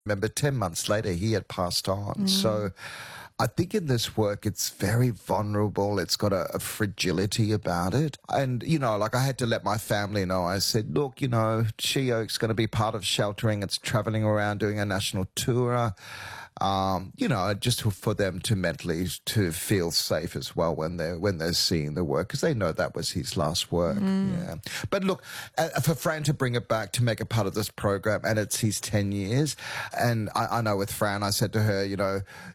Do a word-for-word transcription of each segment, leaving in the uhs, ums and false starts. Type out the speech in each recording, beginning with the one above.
Remember, ten months later, he had passed on. Mm. So I think in this work, it's very vulnerable. It's got a, a fragility about it. And, you know, like I had to let my family know. I said, look, you know, She Oak's going to be part of Sheltering. It's traveling around doing a national tour. Um, you know, just for them to mentally to feel safe as well when they're when they're seeing the work, because they know that was his last work. Mm. Yeah, but look, uh, for Fran to bring it back to make it part of this program, and it's his ten years, and I, I know with Fran, I said to her, you know,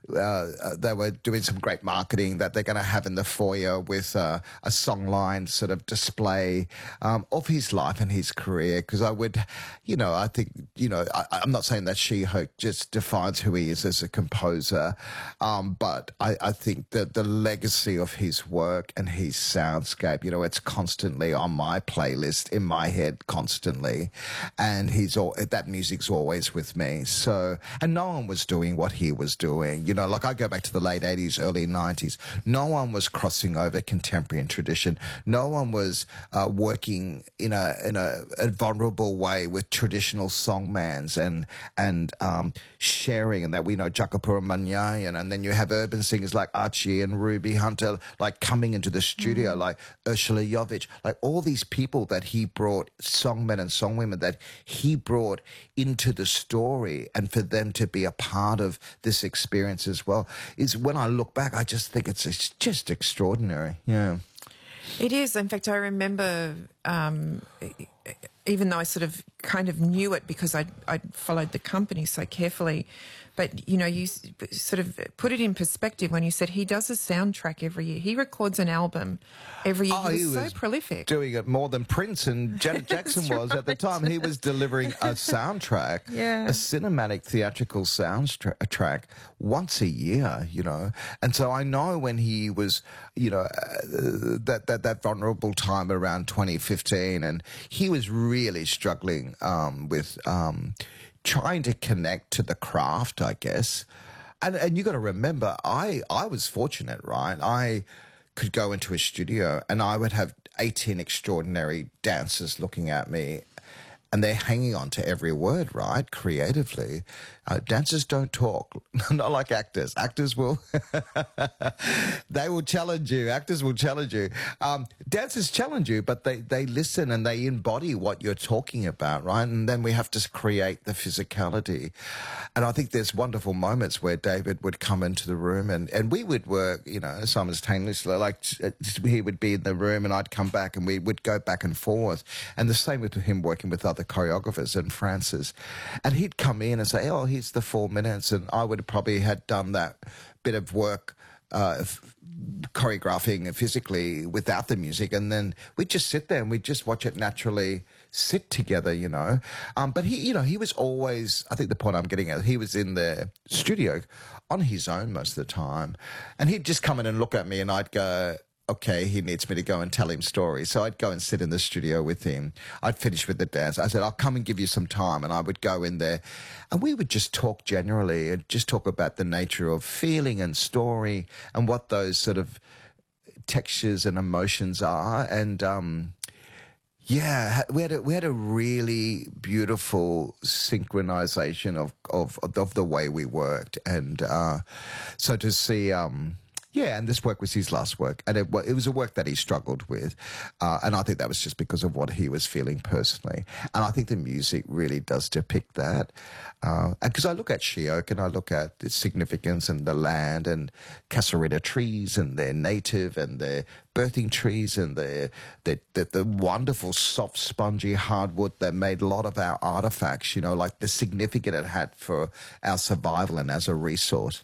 uh, they were doing some great marketing that they're going to have in the foyer with uh, a songline sort of display um, of his life and his career, because I would, you know, I think, you know, I, I'm not saying that She Oak just defines who he is as a composer, um, but I, I think that the legacy of his work and his soundscape, you know, it's constantly on my playlist, in my head constantly, and he's all, that music's always with me. So, and no one was doing what he was doing, you know, like I go back to the late eighties, early nineties, no one was crossing over contemporary and tradition. No one was uh, working in a in a, a vulnerable way with traditional songmans and and um, sharing, and that we know Jakapura Manyayan, and then you have urban singers like Archie and Ruby Hunter, like coming into the studio, mm. like Ursula Jovic, like all these people that he brought, songmen and songwomen that he brought into the story, and for them to be a part of this experience as well, is when I look back, I just think it's, it's just extraordinary. Yeah. It is. In fact, I remember, um, even though I sort of kind of knew it because I'd, I'd followed the company so carefully, but, you know, you sort of put it in perspective when you said he does a soundtrack every year. He records an album every year. Oh, he, he was was so prolific. Doing it more than Prince and Janet Jackson was right. at the time. He was delivering a soundtrack, yeah. a cinematic theatrical soundtrack once a year, you know. And so I know when he was, you know, uh, that, that, that vulnerable time around twenty fifteen, and he was really struggling um, with um, trying to connect to the craft, I guess. And and you got to remember, I I was fortunate, right? I could go into a studio and I would have eighteen extraordinary dancers looking at me, and they're hanging on to every word, right? Creatively. Uh, dancers don't talk, not like actors. Actors will, they will challenge you. Actors will challenge you. Um, dancers challenge you, but they, they listen and they embody what you're talking about, right? And then we have to create the physicality. And I think there's wonderful moments where David would come into the room and, and we would work, you know, simultaneously. Like he would be in the room and I'd come back and we would go back and forth. And the same with him working with other choreographers and Francis. And he'd come in and say, oh, here's the four minutes. And I would have probably had done that bit of work uh, choreographing physically without the music. And then we'd just sit there and we'd just watch it naturally sit together, you know. Um, but he, you know, he was always, I think the point I'm getting at, he was in the studio on his own most of the time. And he'd just come in and look at me and I'd go, okay, he needs me to go and tell him stories. So I'd go and sit in the studio with him. I'd finish with the dance. I said, I'll come and give you some time. And I would go in there and we would just talk generally and just talk about the nature of feeling and story and what those sort of textures and emotions are. And, um, yeah, we had a, we had a really beautiful synchronization of, of, of the way we worked. And, uh, so to see, um, yeah, and this work was his last work, and it, it was a work that he struggled with, uh, and I think that was just because of what he was feeling personally, and I think the music really does depict that, uh, and because I look at She Oak and I look at its significance and the land and Casuarina trees and their native and their birthing trees and the the, the the wonderful soft spongy hardwood that made a lot of our artifacts, you know, like the significance it had for our survival and as a resource.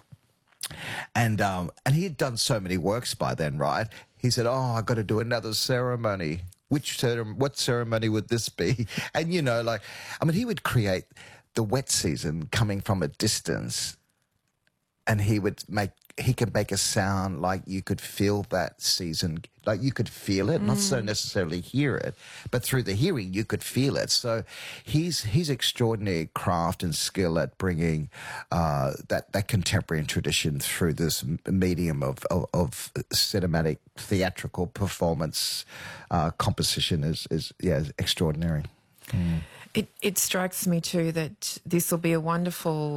And um, and he had done so many works by then, right? He said, oh, I've got to do another ceremony. Which ceremony, what ceremony would this be? And, you know, like, I mean, he would create the wet season coming from a distance, and he would make, he could make a sound like you could feel that season, like you could feel it, mm. not so necessarily hear it, but through the hearing you could feel it. So he's his extraordinary craft and skill at bringing uh, that that contemporary tradition through this medium of of, of cinematic theatrical performance uh, composition is is yeah extraordinary. Mm. It it strikes me too that this will be a wonderful